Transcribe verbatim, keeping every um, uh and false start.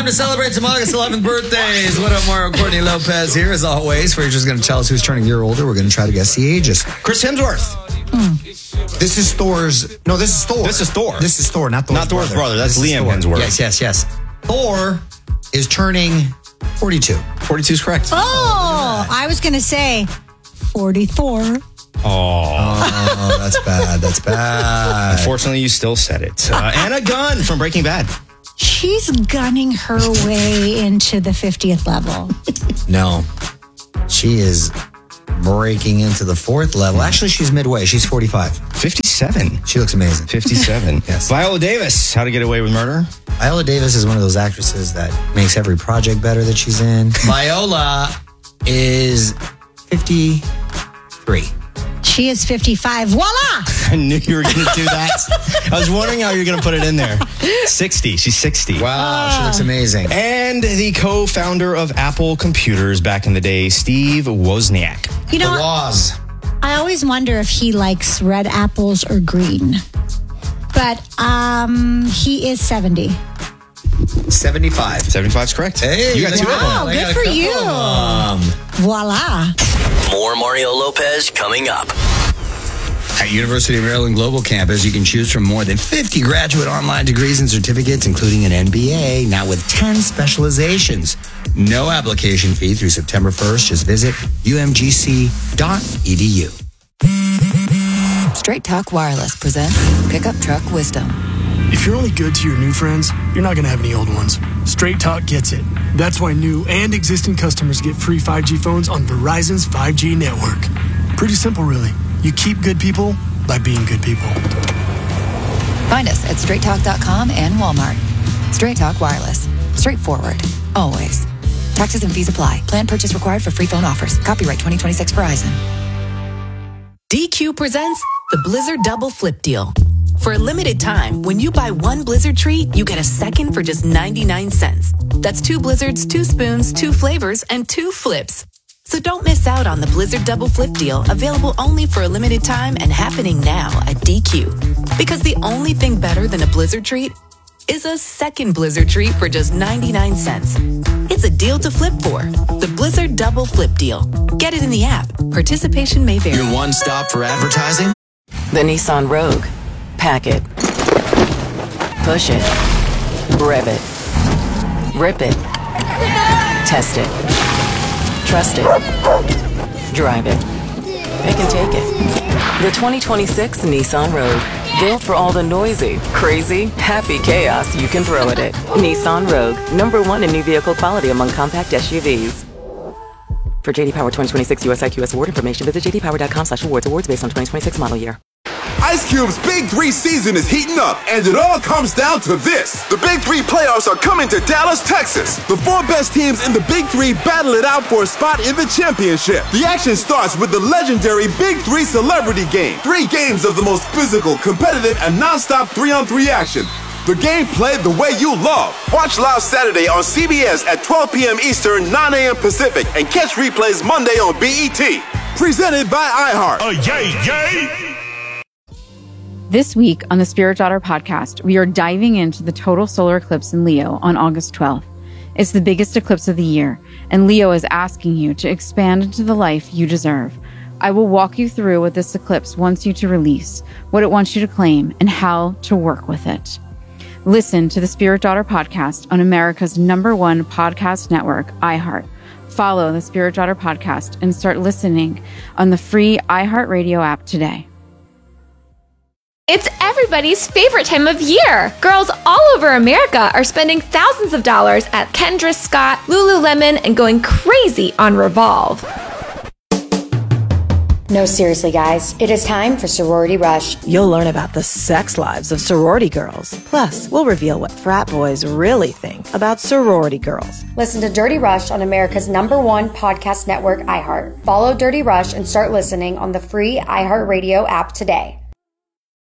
to celebrate some August eleventh birthdays. What up, Mario Courtney Lopez here, as always. We're just going to tell us who's turning a year older. We're going to try to guess the ages. Chris Hemsworth. Mm. This is Thor's... No, this is Thor. This is Thor. This is Thor, not Thor's Not Thor's brother. brother. That's This is Liam Thor. Hemsworth. Yes, yes, yes. Thor is turning forty-two. forty-two is correct. Oh, I was going to say forty-four. Oh. Oh, that's bad. That's bad. Unfortunately, you still said it. Uh, Anna Gunn from Breaking Bad. She's gunning her way into the fiftieth level. No. She is breaking into the fourth level. Actually, she's midway. She's forty-five. fifty-seven. She looks amazing. fifty-seven. Yes. Viola Davis, How to Get Away with Murder. Viola Davis is one of those actresses that makes every project better that she's in. Viola is fifty-three. She is fifty-five. Voila! I knew you were going to do that. I was wondering how you were going to put it in there. sixty. She's sixty. Wow, she looks amazing. And the co-founder of Apple Computers back in the day, Steve Wozniak. You know, The Woz. I always wonder if he likes red apples or green. But um, he is seventy. seventy-five. seventy-five is correct. Hey, you got two of them. Wow, I good got a for couple you. of them. Voila. More Mario Lopez coming up. At University of Maryland Global Campus, you can choose from more than fifty graduate online degrees and certificates, including an M B A, now with ten specializations. No application fee through September first. Just visit u m g c dot e d u. Straight Talk Wireless presents Pickup Truck Wisdom. If you're only good to your new friends, you're not going to have any old ones. Straight Talk gets it. That's why new and existing customers get free five G phones on Verizon's five G network. Pretty simple, really. You keep good people by being good people. Find us at straight talk dot com and Walmart. Straight Talk Wireless. Straightforward. Always. Taxes and fees apply. Plan purchase required for free phone offers. Copyright twenty twenty-six Verizon. D Q presents the Blizzard Double Flip Deal. For a limited time, when you buy one Blizzard treat, you get a second for just ninety-nine cents. That's two Blizzards, two spoons, two flavors, and two flips. So don't miss out on the Blizzard Double Flip Deal, available only for a limited time and happening now at D Q. Because the only thing better than a Blizzard treat is a second Blizzard treat for just ninety-nine cents. It's a deal to flip for. The Blizzard Double Flip Deal. Get it in the app. Participation may vary. Your one stop for advertising? The Nissan Rogue. Pack it. Push it. Rev it. Rip it. Test it. Trust it. Drive it. Pick and take it. The twenty twenty-six Nissan Rogue. Built for all the noisy, crazy, happy chaos you can throw at it. Nissan Rogue. Number one in new vehicle quality among compact S U Vs. For J D Power twenty twenty-six U S I Q S award information, visit j d power dot com slash awards. Awards based on twenty twenty-six model year. Ice Cube's Big Three season is heating up, and it all comes down to this. The Big Three playoffs are coming to Dallas, Texas. The four best teams in the Big Three battle it out for a spot in the championship. The action starts with the legendary Big Three Celebrity Game. Three games of the most physical, competitive, and non-stop three-on-three action. The game played the way you love. Watch live Saturday on C B S at twelve p.m. Eastern, nine a.m. Pacific, and catch replays Monday on B E T. Presented by iHeart. Oh, yay, yay! This week on the Spirit Daughter podcast, we are diving into the total solar eclipse in Leo on August twelfth. It's the biggest eclipse of the year, and Leo is asking you to expand into the life you deserve. I will walk you through what this eclipse wants you to release, what it wants you to claim, and how to work with it. Listen to the Spirit Daughter podcast on America's number one podcast network, iHeart. Follow the Spirit Daughter podcast and start listening on the free iHeartRadio app today. It's everybody's favorite time of year. Girls all over America are spending thousands of dollars at Kendra Scott, Lululemon, and going crazy on Revolve. No, seriously, guys. It is time for Sorority Rush. You'll learn about the sex lives of sorority girls. Plus, we'll reveal what frat boys really think about sorority girls. Listen to Dirty Rush on America's number one podcast network, iHeart. Follow Dirty Rush and start listening on the free iHeartRadio app today.